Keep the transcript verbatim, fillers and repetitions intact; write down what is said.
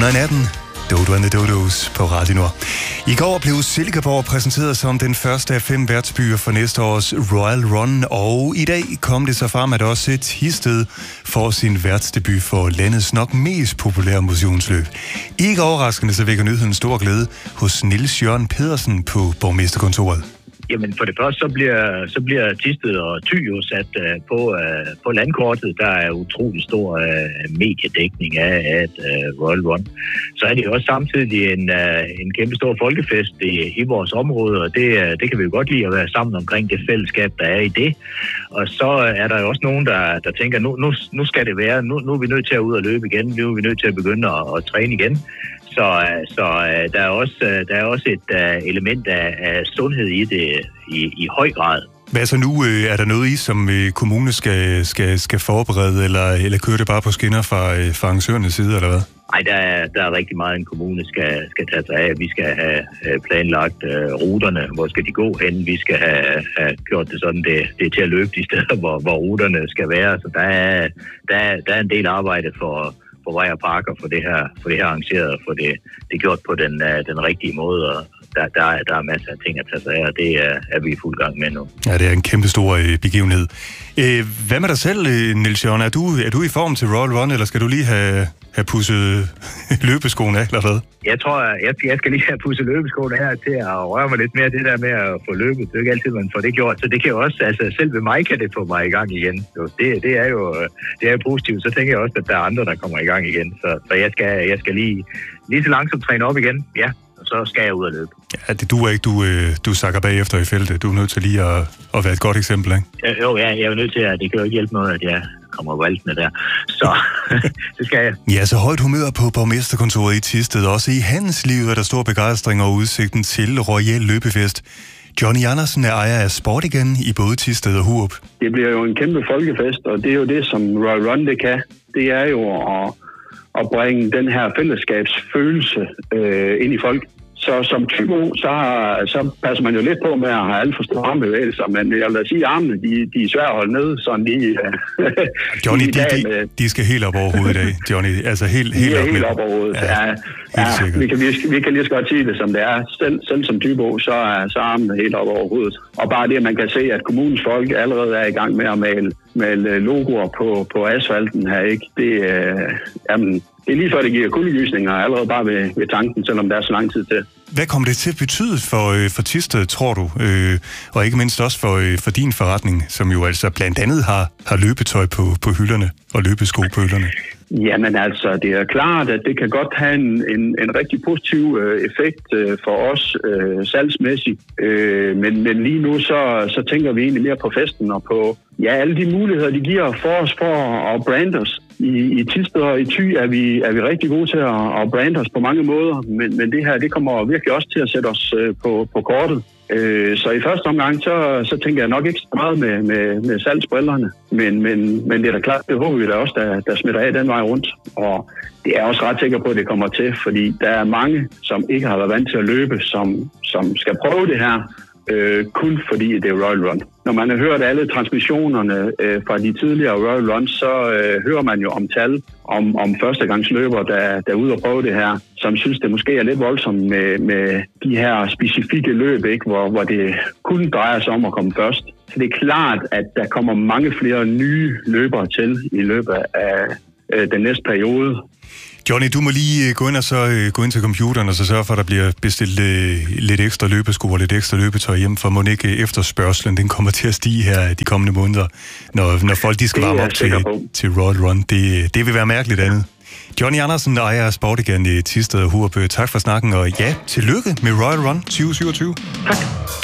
hundrede atten, Dodo and the Dodos på Radio Nord. I går blev Silkeborg præsenteret som den første af fem værtsbyer for næste års Royal Run, og i dag kom det så frem, at også Thisted får sin værtsdebut for landets nok mest populære motionsløb. Ikke overraskende så vækker nyheden stor glæde hos Niels Jørgen Pedersen på borgmesterkontoret. Jamen for det første, så bliver, så bliver Thisted og Thy jo sat uh, på, uh, på landkortet. Der er utrolig stor uh, mediedækning af, af uh, Royal Run. Så er det jo også samtidig en, uh, en kæmpe stor folkefest i, i vores område, og det, uh, det kan vi jo godt lide at være sammen omkring det fællesskab, der er i det. Og så er der jo også nogen, der, der tænker, nu, nu, nu skal det være, nu, nu er vi nødt til at ud og løbe igen, nu er vi nødt til at begynde at, at træne igen. Så, så der, er også, der er også et uh, element af, af sundhed i det i, i høj grad. Hvad så nu? Er der noget i, som kommunen skal, skal, skal forberede, eller, eller kører det bare på skinner fra, fra arrangørernes side, eller hvad? Nej, der er, der er rigtig meget, en kommune skal, skal tage sig af. Vi skal have planlagt uh, ruterne, hvor skal de gå hen. Vi skal have, have gjort det sådan, det, det er til at løbe de steder, hvor, hvor ruterne skal være. Så der er, der, er, der er en del arbejde for på vej og parker for det her, for det her arrangeret, og for det, det er gjort på den, den rigtige måde, og der, der, er, der er masser af ting at tage sig af, og det er, er vi i fuld gang med nu. Ja, det er en kæmpe stor øh, begivenhed. Øh, hvad med dig selv, Niels Jørgen? Er du, er du i form til Royal Run, eller skal du lige have, have pudset løbeskoene af, eller hvad? Jeg tror, jeg, jeg skal lige have pudset løbeskoene her til at røre mig lidt mere det der med at få løbet. Det er ikke altid, man får det gjort, så det kan jo også, altså selv ved mig kan det få mig i gang igen. Jo, det, det er jo det er jo positivt. Så tænker jeg også, at der er andre, der kommer i gang igen. Så, så jeg skal, jeg skal lige, lige så langsomt træne op igen, ja. Og så skal jeg ud og løbe. Ja, det duer ikke, du, du sakker bagefter i feltet. Du er nødt til lige at, at være et godt eksempel, ikke? Jo, ja, jeg er jo nødt til at, det kan jo ikke hjælpe noget, at jeg kommer valgtene der. Så det skal jeg. Ja, så højt humør på borgmesterkontoret i Thisted. Også i handelslivet er der stor begejstring og udsigten til Royal Løbefest. Johnny Andersen er ejer af Sport igen i både Thisted og Hurup. Det bliver jo en kæmpe folkefest, og det er jo det, som Royal Run det kan. Det er jo at at bringe den her fællesskabsfølelse øh, ind i folk. Så som typo, så, så passer man jo lidt på med at have alt for store armbevægelser, men jeg vil sige, at armene, de, de er svære at holde nede, sådan lige... Johnny, de, de, de skal helt op over hovedet i dag, Johnny. Altså helt, helt, op, helt op over hovedet, ja. ja, ja vi, kan, vi, vi kan lige så godt sige det, som det er. Selv, selv som typo, så er så armene helt op over hovedet. Og bare det, at man kan se, at kommunens folk allerede er i gang med at male, male logoer på, på asfalten her, ikke? Det, øh, jamen, det er lige før, det giver kuldegysninger allerede bare ved, ved tanken, selvom der er så lang tid til. Hvad kommer det til at betyde for, for Thisted, tror du? Øh, og ikke mindst også for, for din forretning, som jo altså blandt andet har, har løbetøj på, på hylderne og løbesko på hylderne? Jamen altså, det er klart, at det kan godt have en, en, en rigtig positiv øh, effekt øh, for os øh, salgsmæssigt. Øh, men, men lige nu, så, så tænker vi egentlig mere på festen og på ja, alle de muligheder, de giver for os for at brande os. I, i Thisted og i Thy er vi, er vi rigtig gode til at, at brande os på mange måder, men, men det her, det kommer virkelig også til at sætte os øh, på, på kortet. Øh, så i første omgang, så, så tænker jeg nok ikke så meget med, med, med salgsbrillerne, men, men, men det er da klart, det håber vi da også, der, der smitter af den vej rundt. Og det er jeg også ret sikker på, at det kommer til, fordi der er mange, som ikke har været vant til at løbe, som, som skal prøve det her, øh, kun fordi det er Royal Run. Når man har hørt alle transmissionerne øh, fra de tidligere Royal Runs, så øh, hører man jo om tal om, om førstegangsløbere, der, der er ude og prøve det her, som synes, det måske er lidt voldsomt med, med de her specifikke løb, ikke? Hvor, hvor det kun drejer sig om at komme først. Så det er klart, at der kommer mange flere nye løbere til i løbet af øh, den næste periode. Johnny, du må lige gå ind og så gå ind til computeren og så sørge for, at der bliver bestilt øh, lidt ekstra løbesko og lidt ekstra løbetøj hjem, for må ikke efterspørgselen, den kommer til at stige her de kommende måneder, når, når folk de skal varme op til, til Royal Run. Det, det vil være mærkeligt andet. Johnny Andersen, ejer af Sport igen i Thisted og Hurup. Tak for snakken, og ja, tillykke med Royal Run tyve syvogtyve. Tak.